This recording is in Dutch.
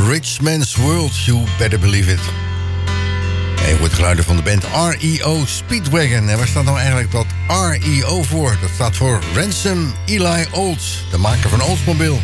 Rich Man's World, you better believe it. En je hoort geluiden van de band REO Speedwagon. En waar staat nou eigenlijk dat REO voor? Dat staat voor Ransom Eli Olds, de maker van Oldsmobile.